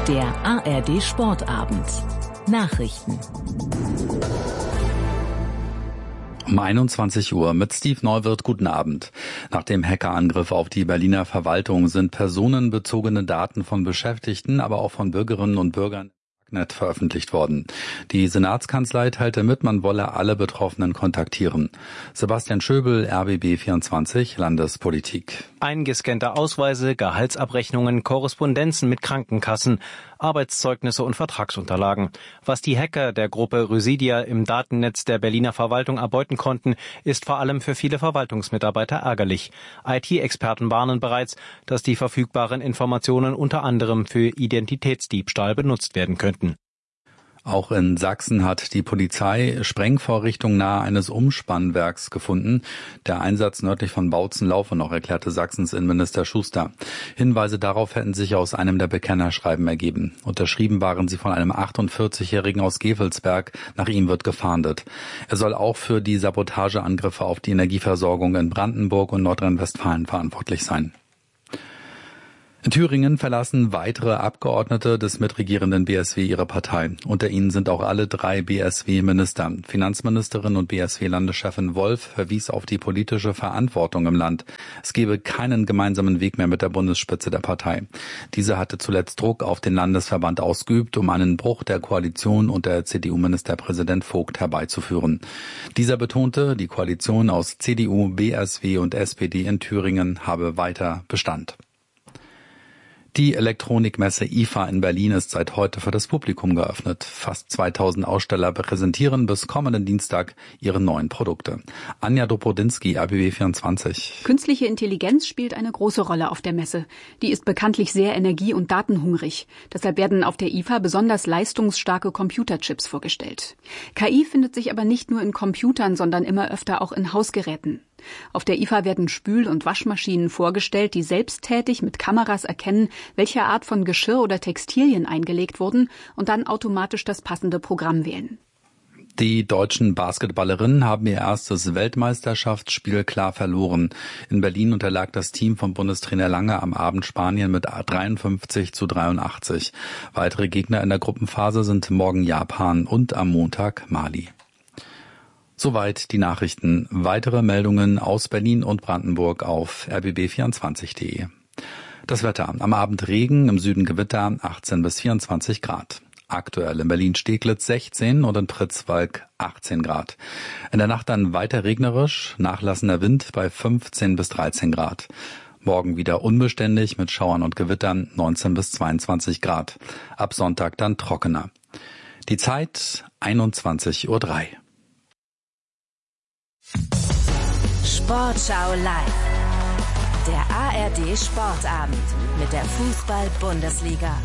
Der ARD Sportabend. Nachrichten. Um 21 Uhr mit Steve Neuwirth. Guten Abend. Nach dem Hackerangriff auf die Berliner Verwaltung sind personenbezogene Daten von Beschäftigten, aber auch von Bürgerinnen und Bürgern veröffentlicht worden. Die Senatskanzlei teilte mit, man wolle alle Betroffenen kontaktieren. Sebastian Schöbel, RBB24, Landespolitik. Eingescannte Ausweise, Gehaltsabrechnungen, Korrespondenzen mit Krankenkassen, Arbeitszeugnisse und Vertragsunterlagen. Was die Hacker der Gruppe Rhyssia im Datennetz der Berliner Verwaltung erbeuten konnten, ist vor allem für viele Verwaltungsmitarbeiter ärgerlich. IT-Experten warnen bereits, dass die verfügbaren Informationen unter anderem für Identitätsdiebstahl benutzt werden könnten. Auch in Sachsen hat die Polizei Sprengvorrichtungen nahe eines Umspannwerks gefunden. Der Einsatz nördlich von Bautzen laufe noch, erklärte Sachsens Innenminister Schuster. Hinweise darauf hätten sich aus einem der Bekennerschreiben ergeben. Unterschrieben waren sie von einem 48-Jährigen aus Gevelsberg. Nach ihm wird gefahndet. Er soll auch für die Sabotageangriffe auf die Energieversorgung in Brandenburg und Nordrhein-Westfalen verantwortlich sein. In Thüringen verlassen weitere Abgeordnete des mitregierenden BSW ihre Partei. Unter ihnen sind auch alle 3 BSW-Minister. Finanzministerin und BSW-Landeschefin Wolf verwies auf die politische Verantwortung im Land. Es gebe keinen gemeinsamen Weg mehr mit der Bundesspitze der Partei. Diese hatte zuletzt Druck auf den Landesverband ausgeübt, um einen Bruch der Koalition unter CDU-Ministerpräsident Vogt herbeizuführen. Dieser betonte, die Koalition aus CDU, BSW und SPD in Thüringen habe weiter Bestand. Die Elektronikmesse IFA in Berlin ist seit heute für das Publikum geöffnet. Fast 2000 Aussteller präsentieren bis kommenden Dienstag ihre neuen Produkte. Anja Dobrodinski, RBB24. Künstliche Intelligenz spielt eine große Rolle auf der Messe. Die ist bekanntlich sehr energie- und datenhungrig. Deshalb werden auf der IFA besonders leistungsstarke Computerchips vorgestellt. KI findet sich aber nicht nur in Computern, sondern immer öfter auch in Hausgeräten. Auf der IFA werden Spül- und Waschmaschinen vorgestellt, die selbsttätig mit Kameras erkennen, welche Art von Geschirr oder Textilien eingelegt wurden und dann automatisch das passende Programm wählen. Die deutschen Basketballerinnen haben ihr erstes Weltmeisterschaftsspiel klar verloren. In Berlin unterlag das Team von Bundestrainer Lange am Abend Spanien mit 53-83. Weitere Gegner in der Gruppenphase sind morgen Japan und am Montag Mali. Soweit die Nachrichten. Weitere Meldungen aus Berlin und Brandenburg auf rbb24.de. Das Wetter. Am Abend Regen, im Süden Gewitter, 18 bis 24 Grad. Aktuell in Berlin-Steglitz 16 und in Pritzwalk 18 Grad. In der Nacht dann weiter regnerisch, nachlassender Wind bei 15 bis 13 Grad. Morgen wieder unbeständig mit Schauern und Gewittern 19 bis 22 Grad. Ab Sonntag dann trockener. Die Zeit 21:03 Uhr. Sportschau live. Der ARD Sportabend mit der Fußball-Bundesliga.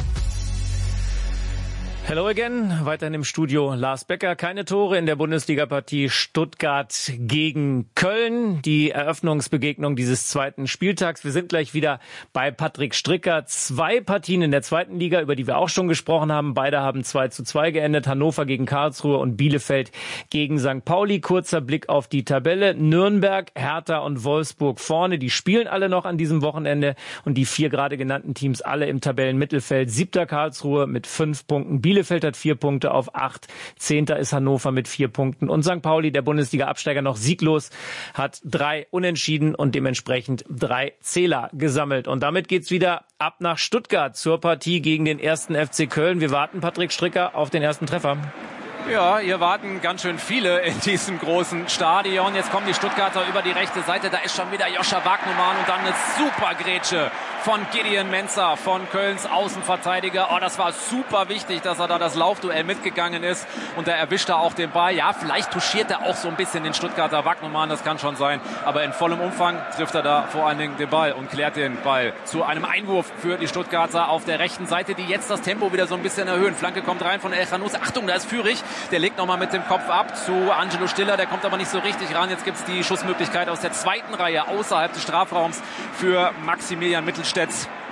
Hello again, weiterhin im Studio Lars Becker. Keine Tore in der Bundesliga-Partie Stuttgart gegen Köln. Die Eröffnungsbegegnung dieses zweiten Spieltags. Wir sind gleich wieder bei Patrick Stricker. 2 Partien in der zweiten Liga, über die wir auch schon gesprochen haben. Beide haben 2:2 geendet. Hannover gegen Karlsruhe und Bielefeld gegen St. Pauli. Kurzer Blick auf die Tabelle. Nürnberg, Hertha und Wolfsburg vorne. Die spielen alle noch an diesem Wochenende. Und die 4 gerade genannten Teams alle im Tabellenmittelfeld. 7. Karlsruhe mit 5 Punkten. Bielefeld hat 4 Punkte auf 8. 10. ist Hannover mit 4 Punkten. Und St. Pauli, der Bundesliga-Absteiger, noch sieglos, hat 3 Unentschieden und dementsprechend 3 Zähler gesammelt. Und damit geht's wieder ab nach Stuttgart zur Partie gegen den 1. FC Köln. Wir warten, Patrick Stricker, auf den ersten Treffer. Ja, hier warten ganz schön viele in diesem großen Stadion. Jetzt kommen die Stuttgarter über die rechte Seite. Da ist schon wieder Joscha Wagnumann und dann eine super Grätsche von Gideon Mensah, von Kölns Außenverteidiger. Oh, das war super wichtig, dass er da das Laufduell mitgegangen ist. Und da erwischt er auch den Ball. Ja, vielleicht touchiert er auch so ein bisschen den Stuttgarter Wagnumann, das kann schon sein. Aber in vollem Umfang trifft er da vor allen Dingen den Ball und klärt den Ball zu einem Einwurf für die Stuttgarter auf der rechten Seite, die jetzt das Tempo wieder so ein bisschen erhöhen. Flanke kommt rein von El Khanous. Achtung, da ist Führig. Der legt nochmal mit dem Kopf ab zu Angelo Stiller. Der kommt aber nicht so richtig ran. Jetzt gibt es die Schussmöglichkeit aus der zweiten Reihe außerhalb des Strafraums für Maximilian Mittelstädt.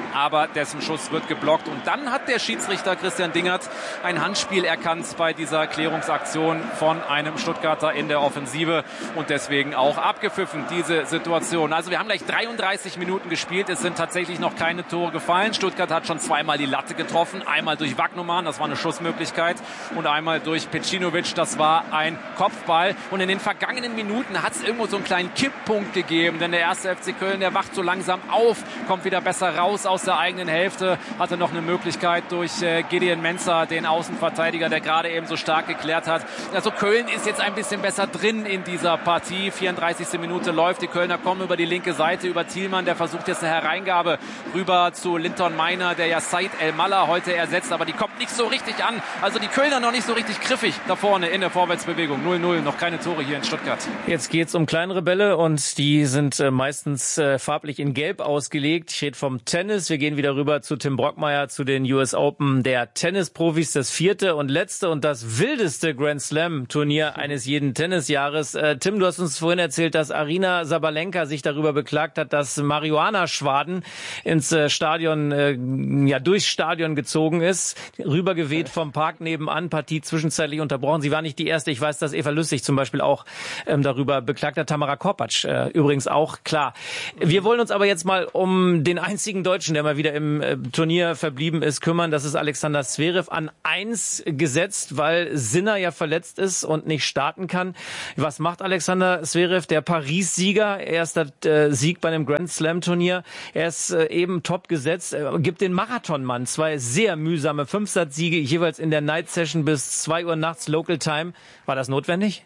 aber dessen Schuss wird geblockt. Und dann hat der Schiedsrichter Christian Dingert ein Handspiel erkannt bei dieser Klärungsaktion von einem Stuttgarter in der Offensive und deswegen auch abgepfiffen, diese Situation. Also wir haben gleich 33 Minuten gespielt. Es sind tatsächlich noch keine Tore gefallen. Stuttgart hat schon zweimal die Latte getroffen. Einmal durch Wagnumann, das war eine Schussmöglichkeit, und einmal durch Pecinovic, das war ein Kopfball. Und in den vergangenen Minuten hat es irgendwo so einen kleinen Kipppunkt gegeben, denn der erste FC Köln, der wacht so langsam auf, kommt wieder besser raus aus der eigenen Hälfte, hatte noch eine Möglichkeit durch Gideon Mensah, den Außenverteidiger, der gerade eben so stark geklärt hat. Also Köln ist jetzt ein bisschen besser drin in dieser Partie. 34. Minute läuft, die Kölner kommen über die linke Seite, über Thielmann, der versucht jetzt eine Hereingabe rüber zu Linton Meiner, der ja Said El-Mallah heute ersetzt, aber die kommt nicht so richtig an. Also die Kölner noch nicht so richtig griffig da vorne in der Vorwärtsbewegung. 0-0, noch keine Tore hier in Stuttgart. Jetzt geht's um kleinere Bälle und die sind meistens farblich in Gelb ausgelegt. Ich rede vom Tennis. Wir gehen wieder rüber zu Tim Brockmeier, zu den US Open der Tennisprofis. Das 4. und letzte und das wildeste Grand Slam Turnier eines jeden Tennisjahres. Tim, du hast uns vorhin erzählt, dass Aryna Sabalenka sich darüber beklagt hat, dass Marihuana-Schwaden ins Stadion, durchs Stadion gezogen ist, rübergeweht vom Park nebenan, Partie zwischenzeitlich unterbrochen. Sie war nicht die erste. Ich weiß, dass Eva Lüssig zum Beispiel auch darüber beklagt hat. Tamara Korpatsch übrigens auch, klar. Wir wollen uns aber jetzt mal um den einzigen Deutschen, der mal wieder im Turnier verblieben ist, kümmern. Das ist Alexander Zverev, an 1 gesetzt, weil Sinner ja verletzt ist und nicht starten kann. Was macht Alexander Zverev, der Paris-Sieger? Erster Sieg bei einem Grand Slam-Turnier. Er ist eben top gesetzt, gibt den Marathonmann 2 sehr mühsame 5-Satz-Siege, jeweils in der Night Session bis 2 Uhr nachts Local Time. War das notwendig?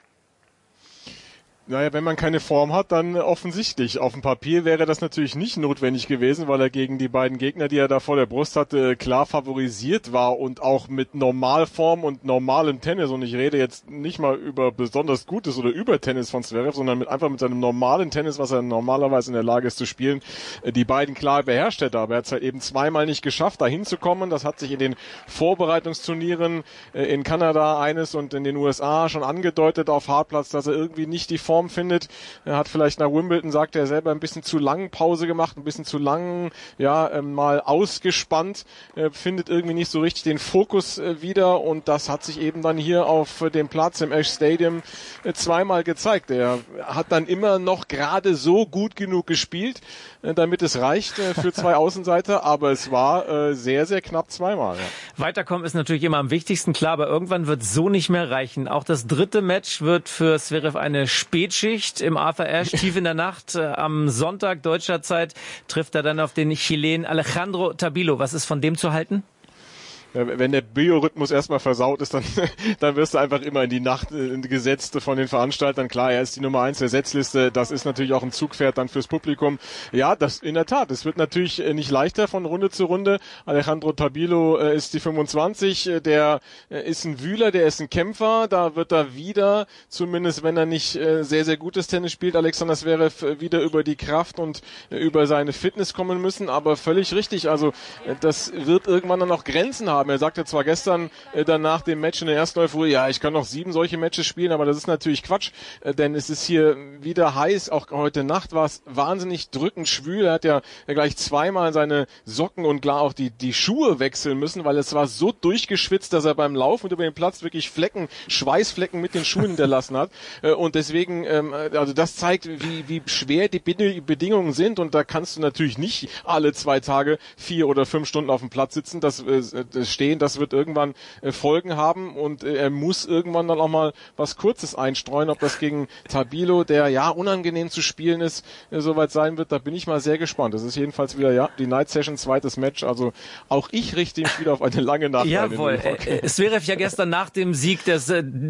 Naja, wenn man keine Form hat, dann offensichtlich. Auf dem Papier wäre das natürlich nicht notwendig gewesen, weil er gegen die beiden Gegner, die er da vor der Brust hatte, klar favorisiert war und auch mit Normalform und normalem Tennis. Und ich rede jetzt nicht mal über besonders gutes oder über Tennis von Zverev, sondern einfach mit seinem normalen Tennis, was er normalerweise in der Lage ist zu spielen, die beiden klar beherrscht hätte. Aber er hat es halt eben zweimal nicht geschafft, da hinzukommen. Das hat sich in den Vorbereitungsturnieren in Kanada eines und in den USA schon angedeutet auf Hartplatz, dass er irgendwie nicht die Form findet. Er hat vielleicht nach Wimbledon, sagt er selber, ein bisschen zu lang Pause gemacht, ein bisschen zu lang, mal ausgespannt, findet irgendwie nicht so richtig den Fokus wieder, und das hat sich eben dann hier auf dem Platz im Ash Stadium zweimal gezeigt. Er hat dann immer noch gerade so gut genug gespielt, damit es reicht für 2 Außenseiter, aber es war sehr, sehr knapp zweimal. Ja. Weiterkommen ist natürlich immer am wichtigsten, klar, aber irgendwann wird so nicht mehr reichen. Auch das 3. Match wird für Zverev eine Spätschicht im Arthur Ashe, tief in der Nacht. Am Sonntag deutscher Zeit trifft er dann auf den Chilen Alejandro Tabilo. Was ist von dem zu halten? Wenn der Biorhythmus erstmal versaut ist, dann wirst du einfach immer in die Nacht gesetzt von den Veranstaltern. Klar, er ist die Nummer 1 der Setzliste. Das ist natürlich auch ein Zugpferd dann fürs Publikum. Ja, das in der Tat. Es wird natürlich nicht leichter von Runde zu Runde. Alejandro Tabilo ist die 25. Der ist ein Wühler, der ist ein Kämpfer. Da wird er wieder, zumindest wenn er nicht sehr, sehr gutes Tennis spielt, Alexander Zverev wieder über die Kraft und über seine Fitness kommen müssen. Aber völlig richtig. Also das wird irgendwann dann auch Grenzen haben. Er sagte zwar gestern dann nach dem Match in der ersten Euphorie, ja, ich kann noch 7 solche Matches spielen, aber das ist natürlich Quatsch, denn es ist hier wieder heiß. Auch heute Nacht war es wahnsinnig drückend schwül. Er hat ja gleich zweimal seine Socken und klar auch die Schuhe wechseln müssen, weil es war so durchgeschwitzt, dass er beim Laufen über den Platz wirklich Schweißflecken mit den Schuhen hinterlassen hat. Und deswegen, also das zeigt, wie schwer die Bedingungen sind, und da kannst du natürlich nicht alle 2 Tage 4 oder 5 Stunden auf dem Platz sitzen. Das wird irgendwann Folgen haben, und er muss irgendwann dann auch mal was Kurzes einstreuen. Ob das gegen Tabilo, der ja unangenehm zu spielen ist, soweit sein wird, da bin ich mal sehr gespannt. Das ist jedenfalls wieder die Night Session, 2. Match, also auch ich richte mich wieder auf eine lange Nacht. Jawohl, Zverev ja gestern nach dem Sieg das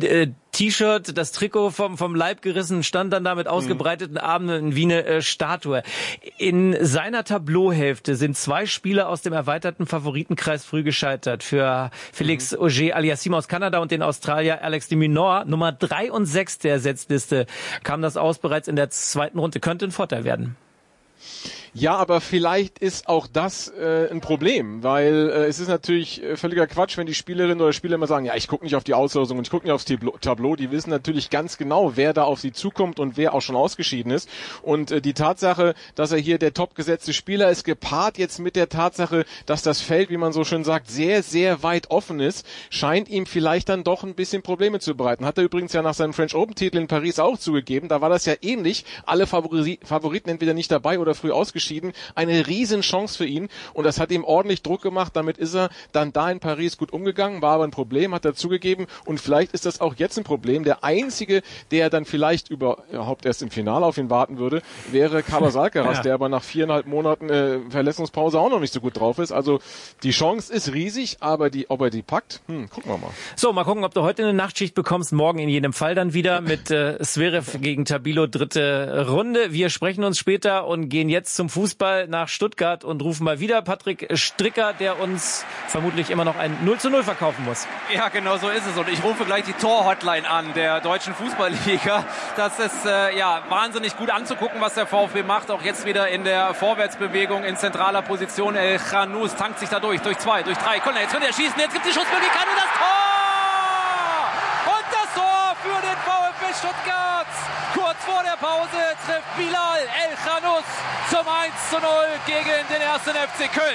T-Shirt, das Trikot vom Leib gerissen, stand dann da mit ausgebreiteten Armen wie eine Statue. In seiner Tableauhälfte sind 2 Spieler aus dem erweiterten Favoritenkreis früh gescheitert. Für Felix Auger-Aliassime aus Kanada und den Australier Alex de Minaur. Nummer 3 und 6 der Setzliste kam das aus bereits in der 2. Runde. Könnte ein Vorteil werden. Ja, aber vielleicht ist auch das ein Problem, weil es ist natürlich völliger Quatsch, wenn die Spielerinnen oder Spieler immer sagen, ja, ich gucke nicht auf die Auslosung und ich gucke nicht aufs Tableau. Die wissen natürlich ganz genau, wer da auf sie zukommt und wer auch schon ausgeschieden ist. Und die Tatsache, dass er hier der topgesetzte Spieler ist, gepaart jetzt mit der Tatsache, dass das Feld, wie man so schön sagt, sehr, sehr weit offen ist, scheint ihm vielleicht dann doch ein bisschen Probleme zu bereiten. Hat er übrigens ja nach seinem French Open-Titel in Paris auch zugegeben. Da war das ja ähnlich. Alle Favoriten entweder nicht dabei oder früh ausgeschieden. Eine riesen Chance für ihn. Und das hat ihm ordentlich Druck gemacht. Damit ist er dann da in Paris gut umgegangen. War aber ein Problem, hat er zugegeben. Und vielleicht ist das auch jetzt ein Problem. Der Einzige, der dann vielleicht überhaupt erst im Finale auf ihn warten würde, wäre Carlos Alcaraz, der aber nach 4,5 Monaten Verletzungspause auch noch nicht so gut drauf ist. Also die Chance ist riesig, aber ob er die packt, gucken wir mal. So, mal gucken, ob du heute eine Nachtschicht bekommst. Morgen in jedem Fall dann wieder mit Zverev gegen Tabilo, dritte Runde. Wir sprechen uns später und gehen jetzt zum Fußball nach Stuttgart und rufen mal wieder Patrick Stricker, der uns vermutlich immer noch ein 0:0 verkaufen muss. Ja, genau so ist es. Und ich rufe gleich die Tor-Hotline an der deutschen Fußballliga. Das ist wahnsinnig gut anzugucken, was der VfB macht. Auch jetzt wieder in der Vorwärtsbewegung in zentraler Position. El Khanous tankt sich da durch 2, durch 3. Jetzt wird er schießen, jetzt gibt es die Schussmöglichkeit und das Tor! Und das Tor für den VfB Stuttgart. Kurz vor der Pause trifft Bilal El Khanous zum 1:0 gegen den 1. FC Köln.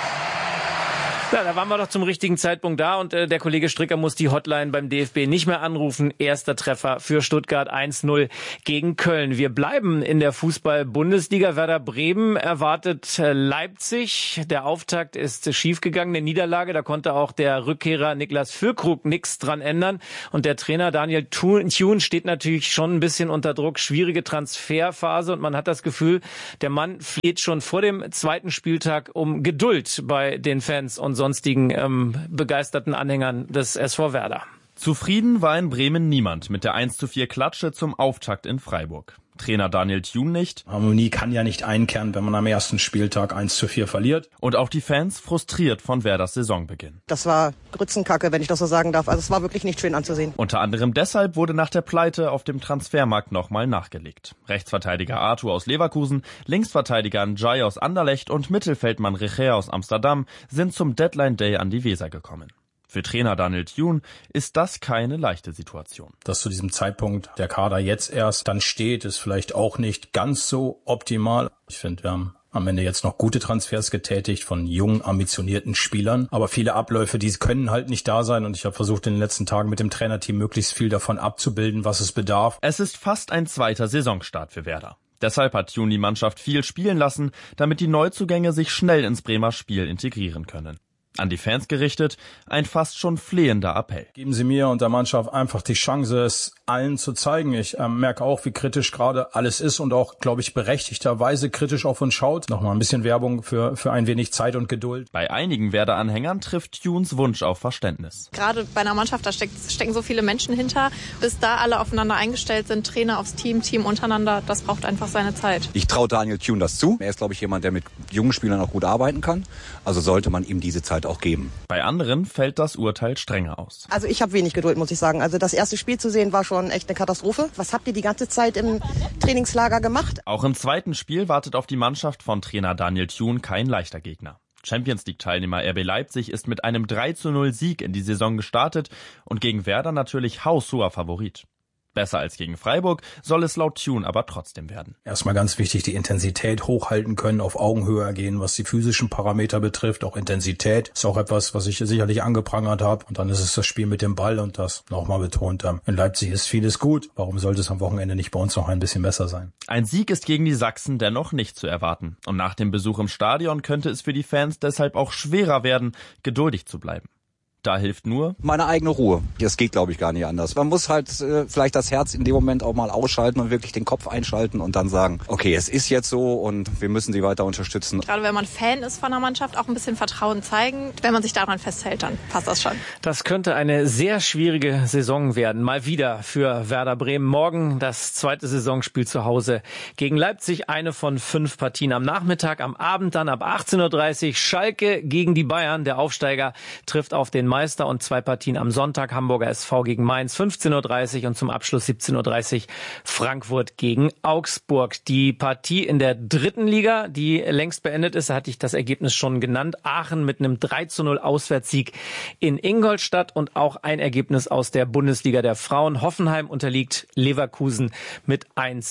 Ja, da waren wir doch zum richtigen Zeitpunkt da und der Kollege Stricker muss die Hotline beim DFB nicht mehr anrufen. Erster Treffer für Stuttgart, 1:0 gegen Köln. Wir bleiben in der Fußball-Bundesliga. Werder Bremen erwartet Leipzig. Der Auftakt ist schiefgegangen, eine Niederlage. Da konnte auch der Rückkehrer Niklas Füllkrug nichts dran ändern. Und der Trainer Daniel Thune steht natürlich schon ein bisschen unter Druck. Schwierige Transferphase und man hat das Gefühl, der Mann fleht schon vor dem zweiten Spieltag um Geduld bei den Fans und sonstigen begeisterten Anhängern des SV Werder. Zufrieden war in Bremen niemand mit der 1:4 Klatsche zum Auftakt in Freiburg. Trainer Daniel Thune nicht. Harmonie kann ja nicht einkehren, wenn man am ersten Spieltag 1:4 verliert. Und auch die Fans frustriert von Werders Saisonbeginn. Das war Grützenkacke, wenn ich das so sagen darf. Also es war wirklich nicht schön anzusehen. Unter anderem deshalb wurde nach der Pleite auf dem Transfermarkt nochmal nachgelegt. Rechtsverteidiger Arthur aus Leverkusen, Linksverteidiger Njai aus Anderlecht und Mittelfeldmann Recher aus Amsterdam sind zum Deadline Day an die Weser gekommen. Für Trainer Daniel Thune ist das keine leichte Situation. Dass zu diesem Zeitpunkt der Kader jetzt erst dann steht, ist vielleicht auch nicht ganz so optimal. Ich finde, wir haben am Ende jetzt noch gute Transfers getätigt von jungen, ambitionierten Spielern. Aber viele Abläufe, die können halt nicht da sein. Und ich habe versucht, in den letzten Tagen mit dem Trainerteam möglichst viel davon abzubilden, was es bedarf. Es ist fast ein zweiter Saisonstart für Werder. Deshalb hat Thune die Mannschaft viel spielen lassen, damit die Neuzugänge sich schnell ins Bremer Spiel integrieren können. An die Fans gerichtet, ein fast schon flehender Appell. Geben Sie mir und der Mannschaft einfach die Chance, es allen zu zeigen. Ich merke auch, wie kritisch gerade alles ist und auch, glaube ich, berechtigterweise kritisch auf uns schaut. Nochmal ein bisschen Werbung für ein wenig Zeit und Geduld. Bei einigen Werder-Anhängern trifft Thunes Wunsch auf Verständnis. Gerade bei einer Mannschaft, da stecken so viele Menschen hinter. Bis da alle aufeinander eingestellt sind, Trainer aufs Team untereinander, das braucht einfach seine Zeit. Ich traue Daniel Thune das zu. Er ist, glaube ich, jemand, der mit jungen Spielern auch gut arbeiten kann. Also sollte man ihm diese Zeit auch geben. Bei anderen fällt das Urteil strenger aus. Also ich habe wenig Geduld, muss ich sagen. Also das erste Spiel zu sehen war schon echt eine Katastrophe. Was habt ihr die ganze Zeit im Trainingslager gemacht? Auch im zweiten Spiel wartet auf die Mannschaft von Trainer Daniel Thune kein leichter Gegner. Champions-League-Teilnehmer RB Leipzig ist mit einem 3:0 Sieg in die Saison gestartet und gegen Werder natürlich haushoher Favorit. Besser als gegen Freiburg soll es laut Thune aber trotzdem werden. Erstmal ganz wichtig, die Intensität hochhalten können, auf Augenhöhe gehen, was die physischen Parameter betrifft. Auch Intensität ist auch etwas, was ich sicherlich angeprangert habe. Und dann ist es das Spiel mit dem Ball und das nochmal betont. In Leipzig ist vieles gut. Warum sollte es am Wochenende nicht bei uns noch ein bisschen besser sein? Ein Sieg ist gegen die Sachsen dennoch nicht zu erwarten. Und nach dem Besuch im Stadion könnte es für die Fans deshalb auch schwerer werden, geduldig zu bleiben. Da hilft nur meine eigene Ruhe. Das geht, glaube ich, gar nicht anders. Man muss halt vielleicht das Herz in dem Moment auch mal ausschalten und wirklich den Kopf einschalten und dann sagen, okay, es ist jetzt so und wir müssen sie weiter unterstützen. Gerade wenn man Fan ist von der Mannschaft, auch ein bisschen Vertrauen zeigen. Wenn man sich daran festhält, dann passt das schon. Das könnte eine sehr schwierige Saison werden. Mal wieder für Werder Bremen. Morgen das zweite Saisonspiel zu Hause gegen Leipzig. Eine von 5 Partien am Nachmittag. Am Abend dann ab 18:30 Uhr Schalke gegen die Bayern. Der Aufsteiger trifft auf den Meister und 2 Partien am Sonntag. Hamburger SV gegen Mainz 15:30 Uhr und zum Abschluss 17:30 Uhr Frankfurt gegen Augsburg. Die Partie in der 3. Liga, die längst beendet ist, da hatte ich das Ergebnis schon genannt. Aachen mit einem 3:0 Auswärtssieg in Ingolstadt und auch ein Ergebnis aus der Bundesliga der Frauen. Hoffenheim unterliegt Leverkusen mit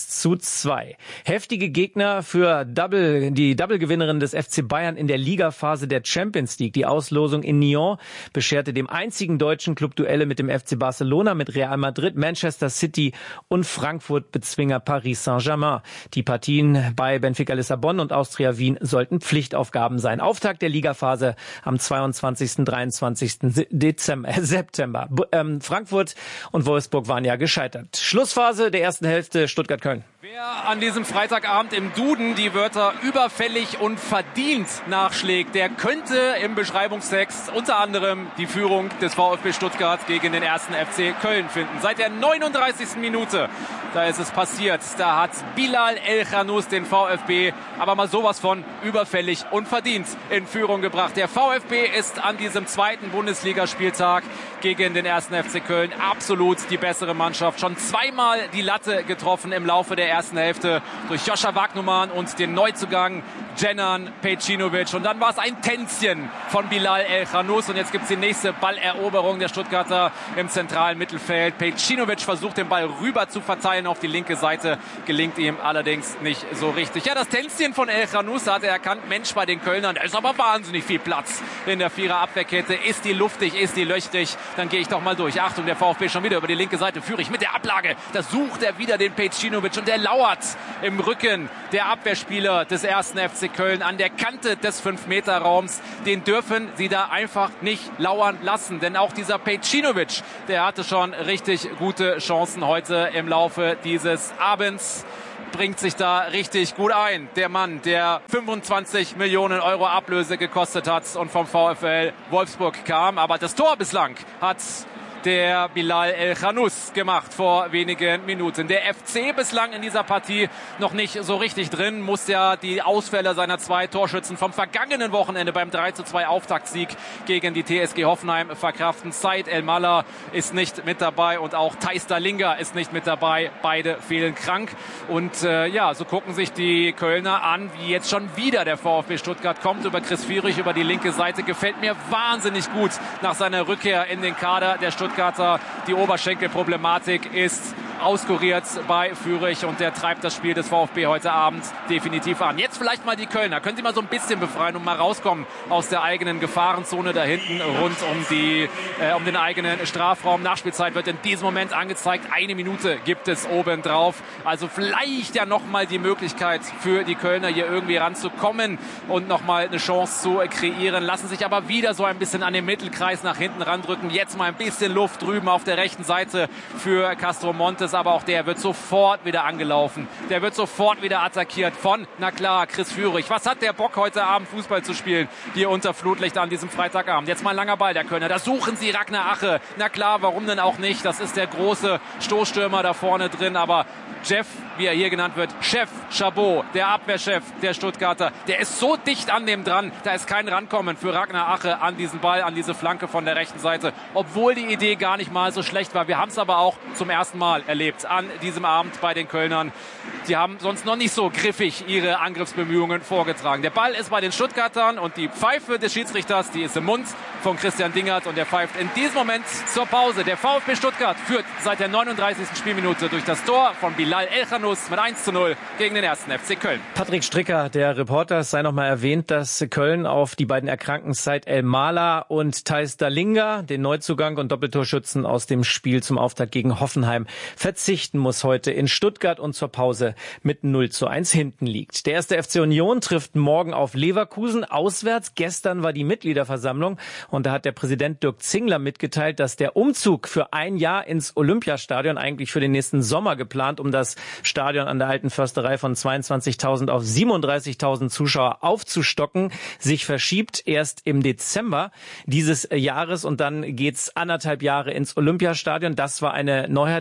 1:2. Heftige Gegner für die Double-Gewinnerin des FC Bayern in der Ligaphase der Champions League. Die Auslosung in Nyon bescherte dem einzigen deutschen Club Duelle mit dem FC Barcelona, mit Real Madrid, Manchester City und Frankfurt-Bezwinger Paris Saint-Germain. Die Partien bei Benfica Lissabon und Austria Wien sollten Pflichtaufgaben sein. Auftakt der Ligaphase am 22. 23. September. Frankfurt und Wolfsburg waren ja gescheitert. Schlussphase der ersten Hälfte Stuttgart-Köln. Wer an diesem Freitagabend im Duden die Wörter überfällig und verdient nachschlägt, der könnte im Beschreibungstext unter anderem die Führung des VfB Stuttgart gegen den 1. FC Köln finden. Seit der 39. Minute, da ist es passiert. Da hat Bilal El-Khanous den VfB aber mal sowas von überfällig und verdient in Führung gebracht. Der VfB ist an diesem 2. Bundesligaspieltag gegen den 1. FC Köln absolut die bessere Mannschaft. Schon 2-mal die Latte getroffen im Laufe der ersten Hälfte durch Joscha Wagnumann und den Neuzugang Dženan Pejčinović. Und dann war es ein Tänzchen von Bilal El-Khanous. Und jetzt gibt es die nächste Balleroberung der Stuttgarter im zentralen Mittelfeld. Pejčinović versucht, den Ball rüber zu verteilen auf die linke Seite. Gelingt ihm allerdings nicht so richtig. Ja, das Tänzchen von El-Khanous, da hat er erkannt, Mensch, bei den Kölnern, da ist aber wahnsinnig viel Platz in der Vierer-Abwehrkette. Ist die luftig, ist die löchrig, dann gehe ich doch mal durch. Achtung, der VfB schon wieder über die linke Seite. Führe ich mit der Ablage. Da sucht er wieder den Pejčinović und der lauert im Rücken der Abwehrspieler des 1. FC Köln an der Kante des 5-Meter-Raums. Den dürfen sie da einfach nicht lauern lassen. Denn auch dieser Pejčinović, der hatte schon richtig gute Chancen heute im Laufe dieses Abends. Bringt sich da richtig gut ein. Der Mann, der 25 Millionen Euro Ablöse gekostet hat und vom VfL Wolfsburg kam. Aber das Tor bislang hat der Bilal El-Khanous gemacht vor wenigen Minuten. Der FC bislang in dieser Partie noch nicht so richtig drin, muss ja die Ausfälle seiner 2 Torschützen vom vergangenen Wochenende beim 3:2 Auftaktsieg gegen die TSG Hoffenheim verkraften. Said El-Mallah ist nicht mit dabei und auch Thijs Dallinga ist nicht mit dabei. Beide fehlen krank. Und so gucken sich die Kölner an, wie jetzt schon wieder der VfB Stuttgart kommt über Chris Führig über die linke Seite. Gefällt mir wahnsinnig gut nach seiner Rückkehr in den Kader der Stuttgarter. Die Oberschenkelproblematik ist auskuriert bei Führig und der treibt das Spiel des VfB heute Abend definitiv an. Jetzt vielleicht mal die Kölner. Können Sie mal so ein bisschen befreien und mal rauskommen aus der eigenen Gefahrenzone da hinten rund um den eigenen Strafraum. Nachspielzeit wird in diesem Moment angezeigt. 1 Minute gibt es oben drauf. Also vielleicht ja nochmal die Möglichkeit für die Kölner hier irgendwie ranzukommen und nochmal eine Chance zu kreieren. Lassen sich aber wieder so ein bisschen an den Mittelkreis nach hinten randrücken. Jetzt mal ein bisschen Luft drüben auf der rechten Seite für Castro Montes. Aber auch der wird sofort wieder angelaufen. Der wird sofort wieder attackiert von, na klar, Chris Führig. Was hat der Bock heute Abend Fußball zu spielen? Hier unter Flutlicht an diesem Freitagabend. Jetzt mal ein langer Ball der Kölner. Da suchen sie Ragnar Ache. Na klar, warum denn auch nicht? Das ist der große Stoßstürmer da vorne drin. Aber Jeff, wie er hier genannt wird, Chef Chabot, der Abwehrchef der Stuttgarter, der ist so dicht an dem dran, da ist kein Rankommen für Ragnar Ache an diesen Ball, an diese Flanke von der rechten Seite, obwohl die Idee gar nicht mal so schlecht war. Wir haben es aber auch zum ersten Mal erlebt an diesem Abend bei den Kölnern. Die haben sonst noch nicht so griffig ihre Angriffsbemühungen vorgetragen. Der Ball ist bei den Stuttgartern und die Pfeife des Schiedsrichters, die ist im Mund von Christian Dingert und der pfeift in diesem Moment zur Pause. Der VfB Stuttgart führt seit der 39. Spielminute durch das Tor von Bilal El-Khanous mit 1:0 gegen den 1. FC Köln. Patrick Stricker, der Reporter, es sei noch mal erwähnt, dass Köln auf die beiden erkrankten Said El-Mallah und Thijs Dallinga, den Neuzugang und Doppeltorschützen aus dem Spiel zum Auftakt gegen Hoffenheim, verzichten muss heute in Stuttgart und zur Pause mit 0:1 hinten liegt. Der 1. FC Union trifft morgen auf Leverkusen auswärts. Gestern war die Mitgliederversammlung und da hat der Präsident Dirk Zingler mitgeteilt, dass der Umzug für ein Jahr ins Olympiastadion eigentlich für den nächsten Sommer geplant, um das Stadion an der Alten Försterei von 22.000 auf 37.000 Zuschauer aufzustocken, sich verschiebt erst im Dezember dieses Jahres und dann geht's 1,5 Jahre ins Olympiastadion. Das war eine Neuheit auch für die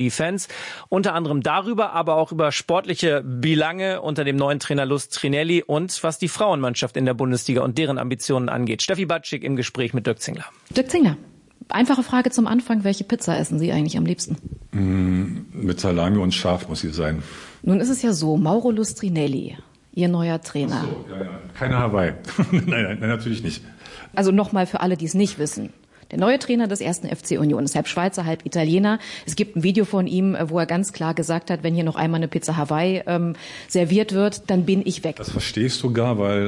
die Fans. Unter anderem darüber, aber auch über sportliche Belange unter dem neuen Trainer Lustrinelli und was die Frauenmannschaft in der Bundesliga und deren Ambitionen angeht. Steffi Batschik im Gespräch mit Dirk Zingler. Dirk Zingler, einfache Frage zum Anfang. Welche Pizza essen Sie eigentlich am liebsten? Mit Salami und Schaf muss sie sein. Nun ist es ja so, Mauro Lustrinelli, Ihr neuer Trainer. Ach so, ja. Keine Hawaii. nein, natürlich nicht. Also nochmal für alle, die es nicht wissen. Der neue Trainer des 1. FC Union ist halb Schweizer, halb Italiener. Es gibt ein Video von ihm, wo er ganz klar gesagt hat, wenn hier noch einmal eine Pizza Hawaii serviert wird, dann bin ich weg. Das verstehe ich sogar, weil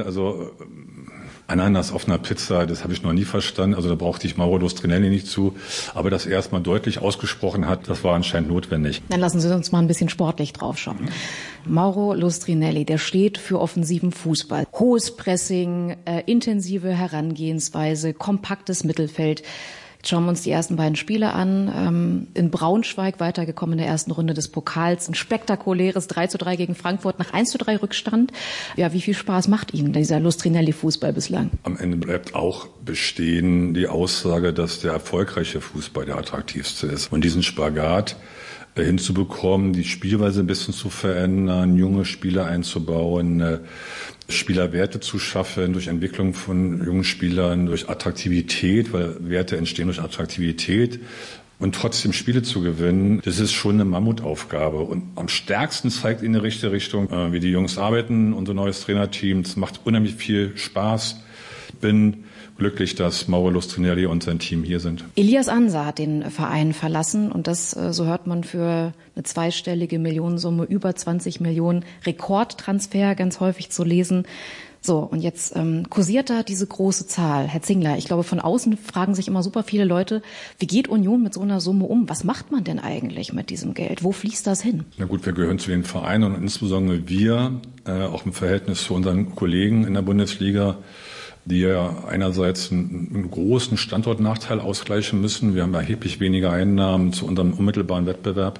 Ananas auf einer Pizza, das habe ich noch nie verstanden. Also da brauchte ich Mauro Lustrinelli nicht zu. Aber dass er erst mal deutlich ausgesprochen hat, das war anscheinend notwendig. Dann lassen Sie uns mal ein bisschen sportlich draufschauen. Mauro Lustrinelli, der steht für offensiven Fußball. Hohes Pressing, intensive Herangehensweise, kompaktes Mittelfeld. Jetzt schauen wir uns die ersten beiden Spiele an. In Braunschweig weitergekommen in der ersten Runde des Pokals. Ein spektakuläres 3:3 gegen Frankfurt nach 1:3 Rückstand. Ja, wie viel Spaß macht Ihnen dieser Lustrinelli-Fußball bislang? Am Ende bleibt auch bestehen die Aussage, dass der erfolgreiche Fußball der attraktivste ist. Und diesen Spagat hinzubekommen, die Spielweise ein bisschen zu verändern, junge Spieler einzubauen, Spielerwerte zu schaffen durch Entwicklung von jungen Spielern, durch Attraktivität, weil Werte entstehen durch Attraktivität und trotzdem Spiele zu gewinnen, das ist schon eine Mammutaufgabe. Und am stärksten zeigt in die richtige Richtung, wie die Jungs arbeiten, unser neues Trainerteam. Es macht unheimlich viel Spaß. Bin glücklich, dass Mauro Lustrinelli und sein Team hier sind. Ilias Ansa hat den Verein verlassen und das, so hört man, für eine zweistellige Millionensumme, über 20 Millionen, Rekordtransfer ganz häufig zu lesen. So, und jetzt kursiert da diese große Zahl. Herr Zingler, ich glaube, von außen fragen sich immer super viele Leute, wie geht Union mit so einer Summe um? Was macht man denn eigentlich mit diesem Geld? Wo fließt das hin? Na gut, wir gehören zu den Vereinen und insbesondere wir, auch im Verhältnis zu unseren Kollegen in der Bundesliga, die ja einerseits einen großen Standortnachteil ausgleichen müssen. Wir haben erheblich weniger Einnahmen zu unserem unmittelbaren Wettbewerb.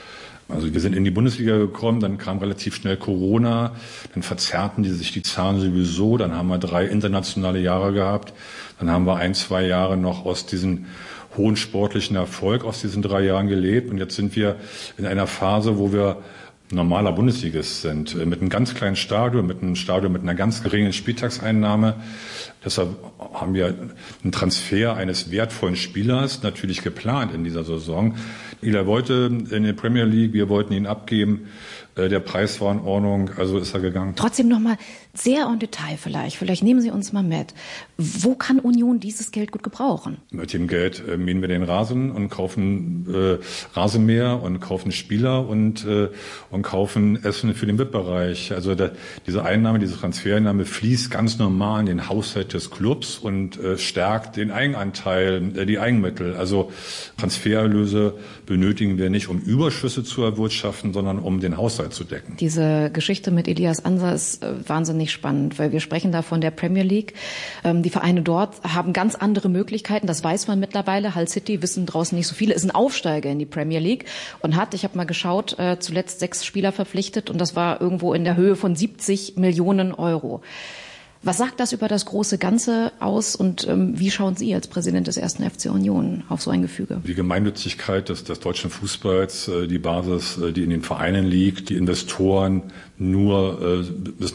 Also wir sind in die Bundesliga gekommen, dann kam relativ schnell Corona, dann verzerrten sich die Zahlen sowieso, dann haben wir 3 internationale Jahre gehabt, dann haben wir 1-2 Jahre noch aus diesem hohen sportlichen Erfolg aus diesen 3 Jahren gelebt und jetzt sind wir in einer Phase, wo wir normaler Bundesligist sind, mit einem ganz kleinen Stadion, mit einer ganz geringen Spieltagseinnahme. Deshalb haben wir einen Transfer eines wertvollen Spielers natürlich geplant in dieser Saison. Ila wollte in der Premier League, wir wollten ihn abgeben. Der Preis war in Ordnung, also ist er gegangen. Trotzdem nochmal sehr en Detail vielleicht nehmen Sie uns mal mit. Wo kann Union dieses Geld gut gebrauchen? Mit dem Geld mähen wir den Rasen und kaufen Rasenmäher und kaufen Spieler und kaufen Essen für den VIP-Bereich. Also diese Transfereinnahme fließt ganz normal in den Haushalt des Clubs und stärkt den Eigenanteil, die Eigenmittel. Also Transfererlöse benötigen wir nicht, um Überschüsse zu erwirtschaften, sondern um den Haushalt zu decken. Diese Geschichte mit Ilias Ansa ist wahnsinnig spannend, weil wir sprechen da von der Premier League. Die Vereine dort haben ganz andere Möglichkeiten, das weiß man mittlerweile. Hull City wissen draußen nicht so viele, ist ein Aufsteiger in die Premier League und hat, ich habe mal geschaut, zuletzt 6 Spieler verpflichtet und das war irgendwo in der Höhe von 70 Millionen Euro. Was sagt das über das große Ganze aus und wie schauen Sie als Präsident des 1. FC Union auf so ein Gefüge? Die Gemeinnützigkeit des deutschen Fußballs, die Basis, die in den Vereinen liegt, die Investoren nur bis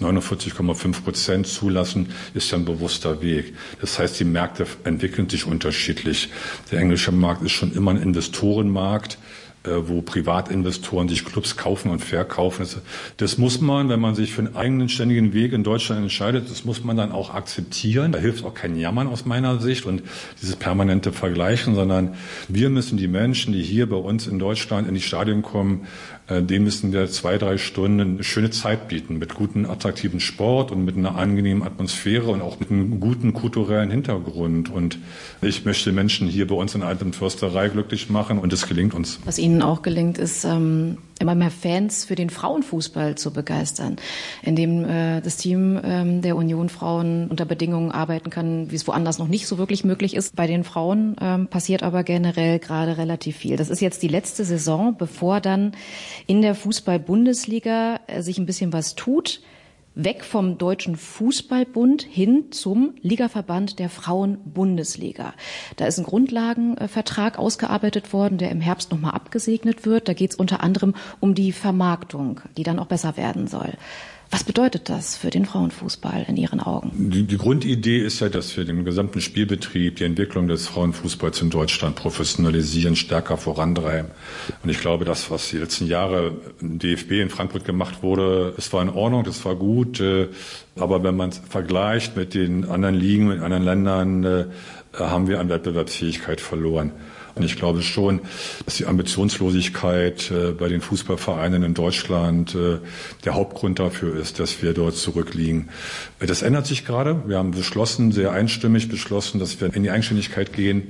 49,5% zulassen, ist ja ein bewusster Weg. Das heißt, die Märkte entwickeln sich unterschiedlich. Der englische Markt ist schon immer ein Investorenmarkt, wo Privatinvestoren sich Clubs kaufen und verkaufen. Das muss man, wenn man sich für einen eigenen ständigen Weg in Deutschland entscheidet, das muss man dann auch akzeptieren. Da hilft auch kein Jammern aus meiner Sicht und dieses permanente Vergleichen, sondern wir müssen die Menschen, die hier bei uns in Deutschland in die Stadien kommen, denen müssen wir 2-3 Stunden eine schöne Zeit bieten mit guten, attraktiven Sport und mit einer angenehmen Atmosphäre und auch mit einem guten kulturellen Hintergrund. Und ich möchte Menschen hier bei uns in der Alten Försterei glücklich machen und es gelingt uns. Was Ihnen auch gelingt, ist immer mehr Fans für den Frauenfußball zu begeistern, indem das Team der Union Frauen unter Bedingungen arbeiten kann, wie es woanders noch nicht so wirklich möglich ist. Bei den Frauen passiert aber generell gerade relativ viel. Das ist jetzt die letzte Saison, bevor dann in der Fußball-Bundesliga sich ein bisschen was tut. weg vom Deutschen Fußballbund hin zum Ligaverband der Frauen-Bundesliga. Da ist ein Grundlagenvertrag ausgearbeitet worden, der im Herbst nochmal abgesegnet wird. Da geht es unter anderem um die Vermarktung, die dann auch besser werden soll. Was bedeutet das für den Frauenfußball in Ihren Augen? Die Grundidee ist ja, dass wir den gesamten Spielbetrieb, die Entwicklung des Frauenfußballs in Deutschland professionalisieren, stärker vorantreiben. Und ich glaube, das, was die letzten Jahre im DFB in Frankfurt gemacht wurde, das war in Ordnung, das war gut. Aber wenn man es vergleicht mit den anderen Ligen, mit anderen Ländern, haben wir an Wettbewerbsfähigkeit verloren. Und ich glaube schon, dass die Ambitionslosigkeit bei den Fußballvereinen in Deutschland der Hauptgrund dafür ist, dass wir dort zurückliegen. Das ändert sich gerade. Wir haben beschlossen, sehr einstimmig beschlossen, dass wir in die Eigenständigkeit gehen,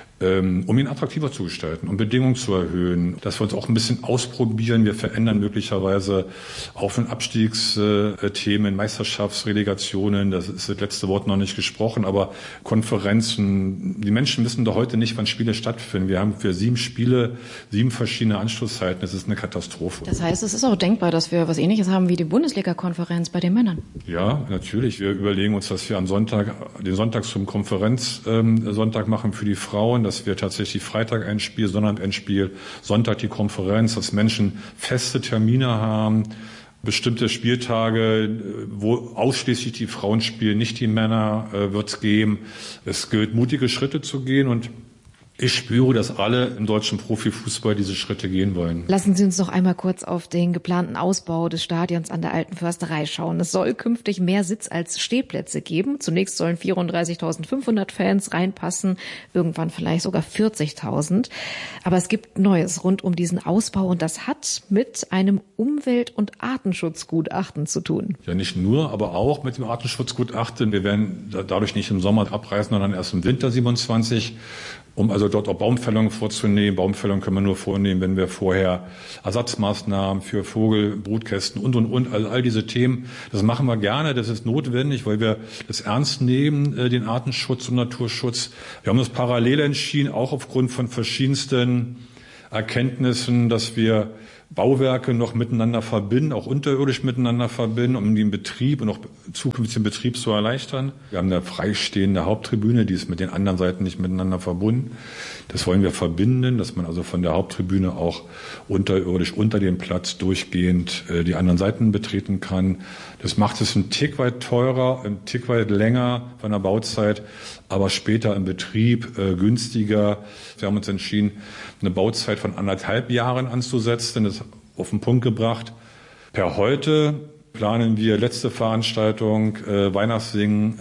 um ihn attraktiver zu gestalten, um Bedingungen zu erhöhen, dass wir uns auch ein bisschen ausprobieren. Wir verändern möglicherweise Auf- und Abstiegsthemen, Meisterschaftsrelegationen, das ist das letzte Wort noch nicht gesprochen, aber Konferenzen. Die Menschen wissen doch heute nicht, wann Spiele stattfinden. Wir haben für 7 Spiele 7 verschiedene Anschlusszeiten. Das ist eine Katastrophe. Das heißt, es ist auch denkbar, dass wir was Ähnliches haben wie die Bundesliga-Konferenz bei den Männern. Ja, natürlich. Wir überlegen uns, dass wir am Sonntag, den Sonntag zum Konferenzsonntag machen für die Frauen, dass wir tatsächlich Freitag ein Spiel, Sonntag ein Spiel, Sonntag die Konferenz, dass Menschen feste Termine haben, bestimmte Spieltage, wo ausschließlich die Frauen spielen, nicht die Männer, wird es geben. Es gilt, mutige Schritte zu gehen und ich spüre, dass alle im deutschen Profifußball diese Schritte gehen wollen. Lassen Sie uns noch einmal kurz auf den geplanten Ausbau des Stadions an der Alten Försterei schauen. Es soll künftig mehr Sitz- als Stehplätze geben. Zunächst sollen 34.500 Fans reinpassen, irgendwann vielleicht sogar 40.000. Aber es gibt Neues rund um diesen Ausbau und das hat mit einem Umwelt- und Artenschutzgutachten zu tun. Ja, nicht nur, aber auch mit dem Artenschutzgutachten. Wir werden dadurch nicht im Sommer abreißen, sondern erst im Winter 27. Um also dort auch Baumfällungen vorzunehmen. Baumfällungen können wir nur vornehmen, wenn wir vorher Ersatzmaßnahmen für Vogel, Brutkästen und. Also all diese Themen, das machen wir gerne, das ist notwendig, weil wir das ernst nehmen, den Artenschutz und Naturschutz. Wir haben das parallel entschieden, auch aufgrund von verschiedensten Erkenntnissen, dass wir Bauwerke noch miteinander verbinden, auch unterirdisch miteinander verbinden, um den Betrieb und auch zukünftigen Betrieb zu erleichtern. Wir haben eine freistehende Haupttribüne, die ist mit den anderen Seiten nicht miteinander verbunden. Das wollen wir verbinden, dass man also von der Haupttribüne auch unterirdisch unter dem Platz durchgehend die anderen Seiten betreten kann. Das macht es ein Tick weit teurer, ein Tick weit länger von der Bauzeit, aber später im Betrieb günstiger. Wir haben uns entschieden, eine Bauzeit von 1,5 Jahren anzusetzen, das auf den Punkt gebracht. Per heute planen wir letzte Veranstaltung Weihnachtssingen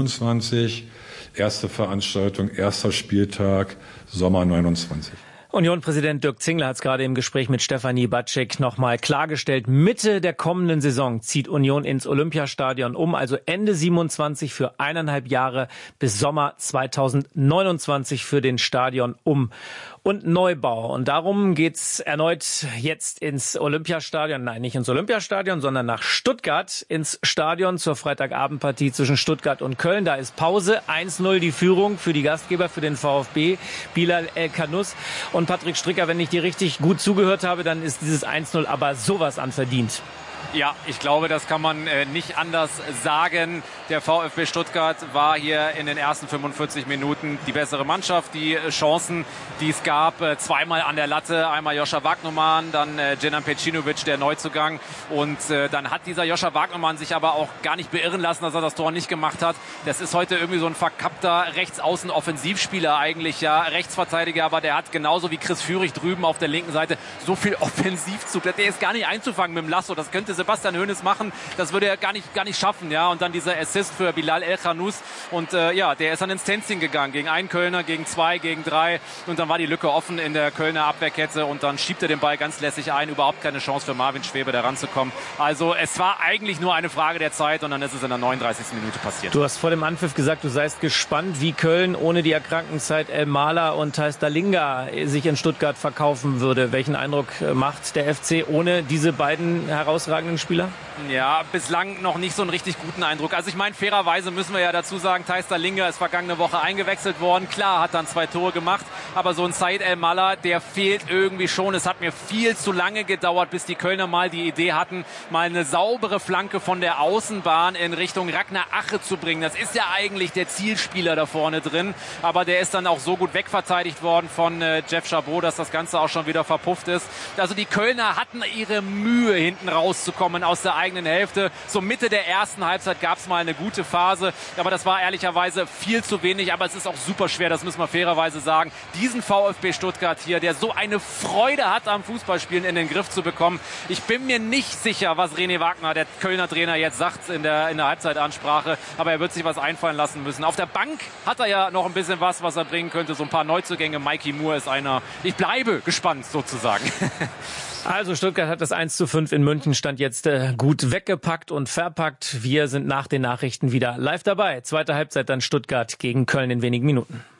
27, erste Veranstaltung, erster Spieltag Sommer 29. Union-Präsident Dirk Zingler hat es gerade im Gespräch mit Stefanie Batschek nochmal klargestellt. Mitte der kommenden Saison zieht Union ins Olympiastadion um, also Ende 27 für 1,5 Jahre bis Sommer 2029 für den Stadion um und Neubau. Und darum geht's erneut jetzt ins Olympiastadion. Nein, nicht ins Olympiastadion, sondern nach Stuttgart ins Stadion zur Freitagabendpartie zwischen Stuttgart und Köln. Da ist Pause. 1-0 die Führung für die Gastgeber, für den VfB. Bilal El-Khanous und Patrick Stricker. Wenn ich dir richtig gut zugehört habe, dann ist dieses 1-0 aber sowas an verdient. Ja, ich glaube, das kann man nicht anders sagen. Der VfB Stuttgart war hier in den ersten 45 Minuten die bessere Mannschaft. Die Chancen, die es gab, zweimal an der Latte, einmal Joscha Wagnumann, dann Djenan Pecinovic, der Neuzugang. Und dann hat dieser Joscha Wagnumann sich aber auch gar nicht beirren lassen, dass er das Tor nicht gemacht hat. Das ist heute irgendwie so ein verkappter Rechtsaußen-Offensivspieler eigentlich, ja, Rechtsverteidiger, aber der hat genauso wie Chris Führig drüben auf der linken Seite so viel Offensivzug. Der ist gar nicht einzufangen mit dem Lasso. Das könnte Sebastian Hoeneß machen, das würde er gar nicht schaffen, ja. Und dann dieser Assist für Bilal El-Khanous und ja, der ist dann ins Tänzchen gegangen gegen einen Kölner, gegen 2, gegen 3 und dann war die Lücke offen in der Kölner Abwehrkette und dann schiebt er den Ball ganz lässig ein, überhaupt keine Chance für Marvin Schwebe da ranzukommen. Also es war eigentlich nur eine Frage der Zeit und dann ist es in der 39. Minute passiert. Du hast vor dem Anpfiff gesagt, du seist gespannt, wie Köln ohne die Erkrankenzeit El Mala und Thais Dalinga sich in Stuttgart verkaufen würde. Welchen Eindruck macht der FC ohne diese beiden herausragenden Spieler? Ja, bislang noch nicht so einen richtig guten Eindruck. Also ich meine, fairerweise müssen wir ja dazu sagen, Thais Dalinga ist vergangene Woche eingewechselt worden. Klar, hat dann 2 Tore gemacht, aber so ein Said El-Mallah, der fehlt irgendwie schon. Es hat mir viel zu lange gedauert, bis die Kölner mal die Idee hatten, mal eine saubere Flanke von der Außenbahn in Richtung Ragnar Ache zu bringen. Das ist ja eigentlich der Zielspieler da vorne drin, aber der ist dann auch so gut wegverteidigt worden von Jeff Chabot, dass das Ganze auch schon wieder verpufft ist. Also die Kölner hatten ihre Mühe, hinten rauszukommen aus der eigenen Hälfte. So Mitte der ersten Halbzeit gab es mal eine gute Phase, aber das war ehrlicherweise viel zu wenig, aber es ist auch super schwer, das müssen wir fairerweise sagen, diesen VfB Stuttgart hier, der so eine Freude hat am Fußballspielen, in den Griff zu bekommen. Ich bin mir nicht sicher, was René Wagner, der Kölner Trainer, jetzt sagt in der Halbzeitansprache, aber er wird sich was einfallen lassen müssen. Auf der Bank hat er ja noch ein bisschen was er bringen könnte, so ein paar Neuzugänge. Mikey Moore ist einer. Ich bleibe gespannt sozusagen. Also Stuttgart hat das 1:5 in München, stand jetzt gut weggepackt und verpackt. Wir sind nach den Nachrichten wieder live dabei. Zweite Halbzeit dann Stuttgart gegen Köln in wenigen Minuten.